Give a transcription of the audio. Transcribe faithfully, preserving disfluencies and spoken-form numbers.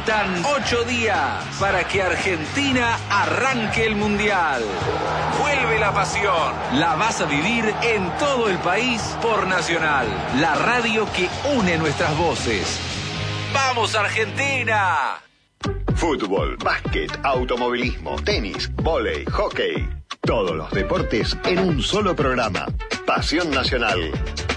Faltan ocho días para que Argentina arranque el Mundial. Vuelve la pasión. La vas a vivir en todo el país por Nacional, la radio que une nuestras voces. ¡Vamos, Argentina! Fútbol, básquet, automovilismo, tenis, vóley, hockey. Todos los deportes en un solo programa. Pasión Nacional.